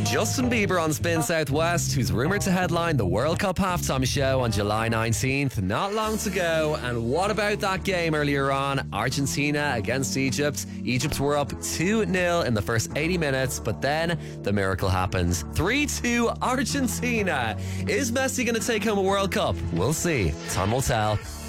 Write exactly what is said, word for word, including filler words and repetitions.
Justin Bieber on Spin Southwest, who's rumoured to headline the World Cup halftime show on July nineteenth. Not long to go. And what about that game earlier on? Argentina against Egypt. Egypt were up two nil in the first eighty minutes, but then the miracle happens. three two Argentina. Is Messi going to take home a World Cup? We'll see. Time will tell.